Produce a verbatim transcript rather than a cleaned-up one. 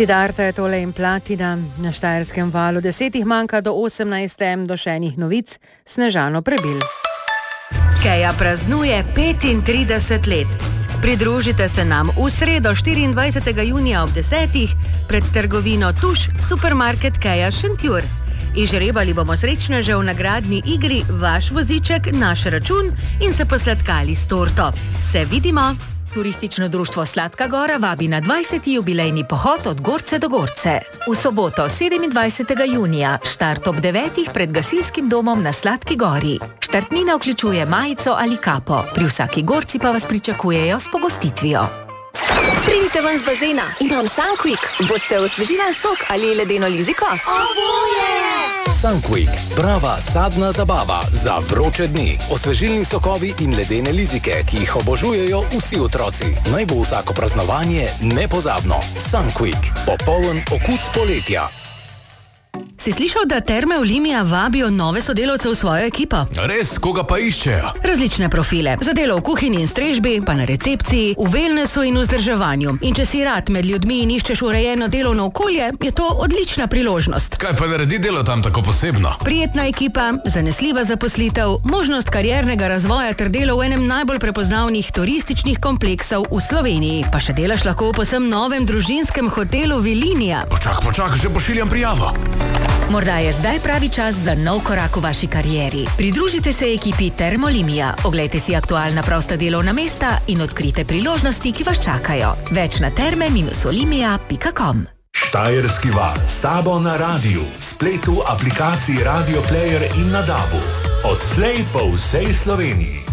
Siddharta je tole in Platina. Na Štajerskem valu desetih manjka do osemnajste, do še enih novic Snežano Prebil. Kea praznuje petintrideset let. Pridružite se nam v sredo štiriindvajsetega junija ob desetih pred trgovino Tuš, supermarket Kea Šentjur. Izžrebali bomo srečneže v nagradni igri Vaš voziček, naš račun in se posladkali s torto. Se vidimo! Turistično društvo Sladka Gora vabi na dvajseti jubilejni pohod od Gorce do Gorce. V soboto sedemindvajsetega junija, štart ob devetih pred gasilskim domom na Sladki Gori. Štartnina vključuje majico ali kapo, pri vsaki gorci pa vas pričakujejo s pogostitvijo. Pridite ven z bazena, imam Sunquick. Boste osvežili sok ali ledeno liziko? Oboje! Sunquick, prava sadna zabava za vroče dni. Osvežilni sokovi in ledene lizike, ki jih obožujejo vsi otroci. Naj bo vsako praznovanje nepozabno. Sunquick, popoln okus poletja. Si slišal, da Terme Olimia vabijo nove sodelavce v svojo ekipo? Res, koga pa iščejo? Različne profile. Za delo v kuhinji in strežbi, pa na recepciji, v wellnessu in vzdrževanju. In če si rad med ljudmi in iščeš urejeno delovno okolje, je to odlična priložnost. Kaj pa naredi delo tam tako posebno? Prijetna ekipa, zanesljiva zaposlitev, možnost kariernega razvoja ter delo v enem najbolj prepoznavnih turističnih kompleksov v Sloveniji. Pa še delaš lahko v posem novem družinskem hotelu Vilinija. Počak, počak, že pošiljam prijavo. Morda je zdaj pravi čas za nov korak v vaši karieri. Pridružite se ekipi Terme Olimia, oglejte si aktualna prosta delovna mesta in odkrite priložnosti, ki vas čakajo. Več na terme olimia pika com. Štajerski val s tabo na radiju, spletu, aplikaciji Radio Player in na dabu. Odslej po vsej Sloveniji.